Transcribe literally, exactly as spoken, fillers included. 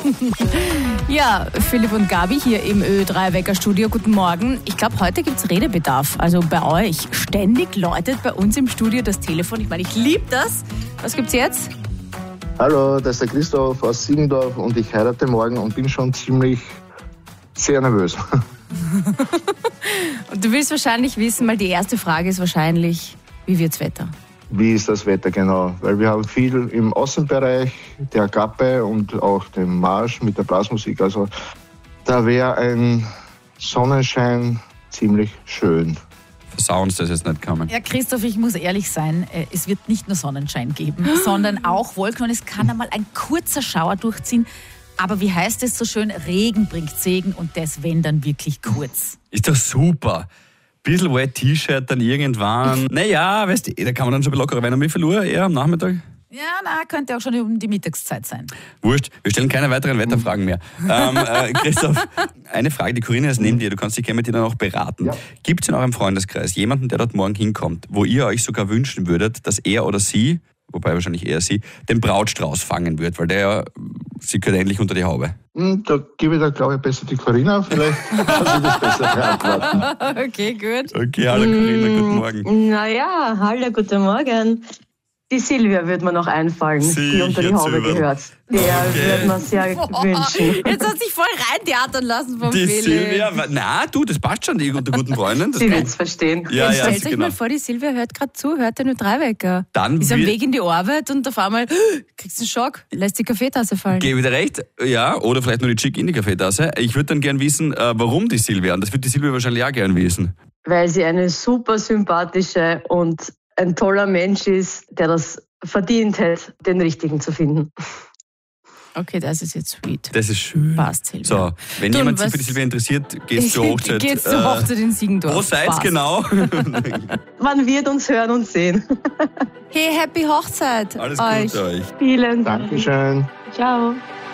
Ja, Philipp und Gabi hier im Ö drei Wecker-Studio. Guten Morgen. Ich glaube, heute gibt es Redebedarf. Also bei euch. Ständig läutet bei uns im Studio das Telefon. Ich meine, ich liebe das. Was gibt's jetzt? Hallo, das ist der Christoph aus Siegendorf und ich heirate morgen und bin schon ziemlich sehr nervös. Und du willst wahrscheinlich wissen, mal die erste Frage ist wahrscheinlich, wie wird's Wetter? Wie ist das Wetter genau? Weil wir haben viel im Außenbereich der Agape und auch dem Marsch mit der Blasmusik. Also da wäre ein Sonnenschein ziemlich schön. Versauen uns das jetzt nicht kommen. Ja, Christoph, ich muss ehrlich sein, es wird nicht nur Sonnenschein geben, sondern auch Wolken und es kann einmal ein kurzer Schauer durchziehen. Aber wie heißt es so schön, Regen bringt Segen und das, wenn, dann wirklich kurz. Ist doch super. Bisschen White T-Shirt dann irgendwann. Naja, weißt du, da kann man dann schon ein bisschen lockerer werden. Um wie viel Uhr? Eher am Nachmittag? Ja, na, könnte auch schon um die Mittagszeit sein. Wurscht, wir stellen keine weiteren Wetterfragen mehr. ähm, äh, Christoph, eine Frage, die Corinna ist neben dir, du kannst dich gerne mit dir dann auch beraten. Ja. Gibt es in eurem Freundeskreis jemanden, der dort morgen hinkommt, wo ihr euch sogar wünschen würdet, dass er oder sie, wobei wahrscheinlich eher sie, den Brautstrauß fangen wird, weil der ja, sie gehört endlich unter die Haube. Da gebe ich da, glaube ich, besser die Corinna. Vielleicht kann sie das besser beantworten. Okay, gut. Okay, hallo Corinna, guten Morgen. Naja, hallo, guten Morgen. Die Silvia würde mir noch einfallen, die unter die Sicher, Haube Silvia. gehört. Der Okay. würde man sehr wünschen. Jetzt hat sich voll reintheatern lassen vom Die Philipp. Silvia, na du, das passt schon, die unter guten Freundin. Das Sie kann- wird es verstehen. Ja, ja, Stellt euch genau. mal vor, die Silvia hört gerade zu, hört den Ö drei Wecker. Dann Ist am wird- Weg in die Arbeit und auf einmal kriegst du einen Schock, lässt die Kaffeetasse fallen. Gebe ich dir recht, ja, oder vielleicht nur die Chick in die Kaffeetasse. Ich würde dann gern wissen, äh, warum die Silvia, und das würde die Silvia wahrscheinlich auch gern wissen. Weil sie eine super sympathische und ein toller Mensch ist, der das verdient hätte, den Richtigen zu finden. Okay, das ist jetzt sweet. Das ist schön. Passt, Silvia. So, wenn Du, jemand was- sich für die Silvia interessiert, geht's zur Hochzeit. Geht's zur Hochzeit in Siegendorf. Wo seid's Passt. genau? Man wird uns hören und sehen. Hey, happy Hochzeit Alles euch. Gute euch. Vielen Dank. Dankeschön. Ciao.